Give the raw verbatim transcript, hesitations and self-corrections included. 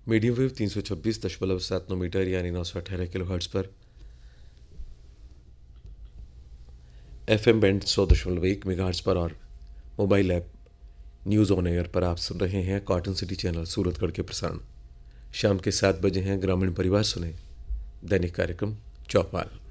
Medium wave तीन सौ छब्बीस दशमलव सात नौ मीटर यानी नौ सौ अठारह किलो हर्ट्स पर, एफ एम बैंड सौ दशमलव एक मेगाहर्ट्ज पर और mobile app news on air पर आप सुन रहे हैं कॉटन सिटी चैनल सूरतगढ़ के प्रसारण। शाम के सात बजे हैं ग्रामीण परिवार सुने दैनिक कार्यक्रम चौपाल।